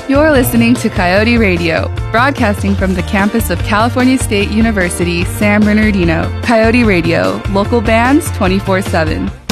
You're listening to Coyote Radio, broadcasting from the campus of California State University, San Bernardino. Coyote Radio, local bands 24/7.